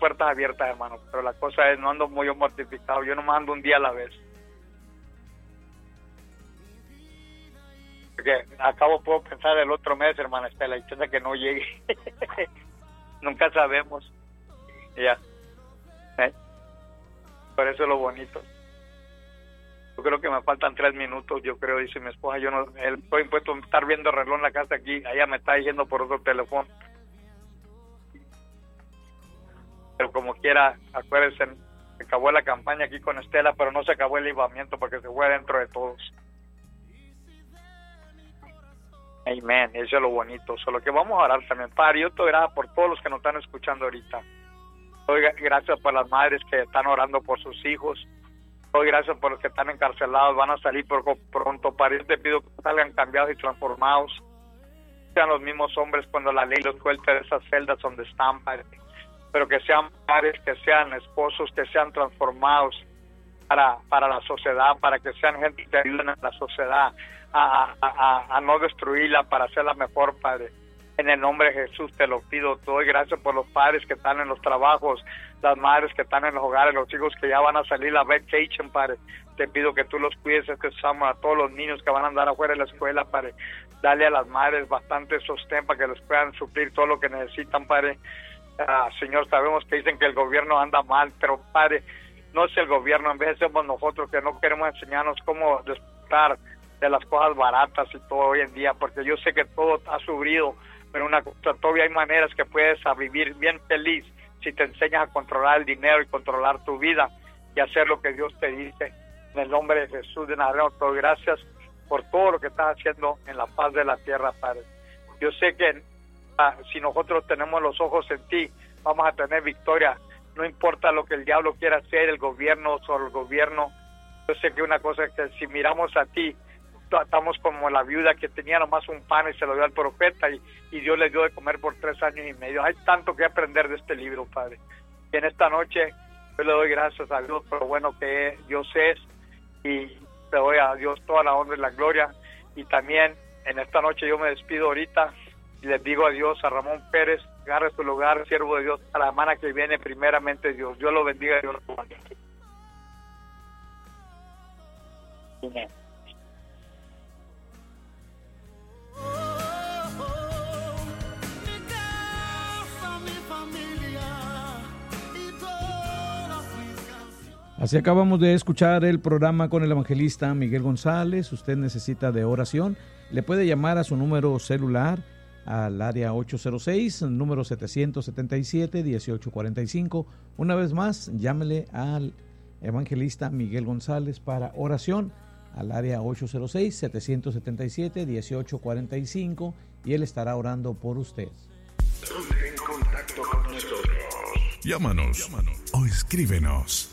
puertas abiertas, hermano, pero la cosa es, no ando muy mortificado, yo nomás ando un día a la vez. Porque acabo puedo pensar el otro mes, hermana Estela, y piensa que no llegue. Nunca sabemos. Ya. Por eso es lo bonito. Yo creo que me faltan 3 minutos, yo creo, dice mi esposa. Yo no, estoy impuesto a estar viendo el reloj en la casa aquí. Ella me está diciendo por otro teléfono. Pero como quiera, acuérdense, se acabó la campaña aquí con Estela, pero no se acabó el libramiento porque se fue dentro de todos. Amén, eso es lo bonito. Solo que vamos a orar también. Padre, yo te doy gracias por todos los que nos están escuchando ahorita. Doy gracias por las madres que están orando por sus hijos. Doy gracias por los que están encarcelados, van a salir pronto. Padre, yo te pido que salgan cambiados y transformados. Sean los mismos hombres cuando la ley los suelte de esas celdas donde están, Padre. Pero que sean padres, que sean esposos, que sean transformados para la sociedad, para que sean gente que ayuden a la sociedad a no destruirla, para hacerla mejor, Padre. En el nombre de Jesús te lo pido. Te doy gracias por los padres que están en los trabajos, las madres que están en los hogares, los hijos que ya van a salir a vacation, Padre. Te pido que tú los cuides, que a todos los niños que van a andar afuera de la escuela, Padre. Dale a las madres bastante sostén para que les puedan suplir todo lo que necesitan, Padre. Señor, sabemos que dicen que el gobierno anda mal, pero, Padre, no es el gobierno, en vez de somos nosotros que no queremos enseñarnos cómo disfrutar de las cosas baratas y todo hoy en día, porque yo sé que todo ha subido, pero una cosa, todavía hay maneras que puedes vivir bien feliz si te enseñas a controlar el dinero y controlar tu vida y hacer lo que Dios te dice. En el nombre de Jesús de Nazaret, te doy gracias por todo lo que estás haciendo en la paz de la tierra, Padre. Yo sé que si nosotros tenemos los ojos en ti, vamos a tener victoria. No importa lo que el diablo quiera hacer, el gobierno sobre el gobierno. Yo sé que una cosa es que si miramos a ti, estamos como la viuda que tenía nomás un pan y se lo dio al profeta y Dios le dio de comer por 3 años y medio. Hay tanto que aprender de este libro, Padre. Y en esta noche yo le doy gracias a Dios por lo bueno que Dios es, y le doy a Dios toda la honra y la gloria. Y también en esta noche yo me despido ahorita y les digo adiós a Ramón Pérez, agarre su lugar, siervo de Dios, a la semana que viene, primeramente Dios. Dios lo bendiga, Dios lo bendiga. Amén. Así acabamos de escuchar el programa con el evangelista Miguel González. Usted necesita de oración, le puede llamar a su número celular al área 806, número 777-1845. Una vez más, llámele al evangelista Miguel González para oración al área 806-777-1845 y él estará orando por usted. Ponte en contacto con nosotros. Llámanos o escríbenos.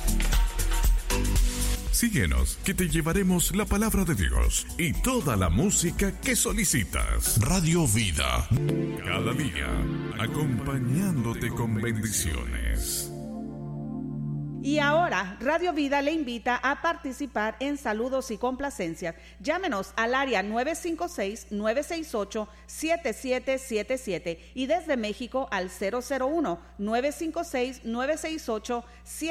Síguenos, que te llevaremos la palabra de Dios y toda la música que solicitas. Radio Vida, cada día acompañándote con bendiciones. Y ahora, Radio Vida le invita a participar en saludos y complacencias. Llámenos al área 956-968-7777 y desde México al 001-956-968-7777.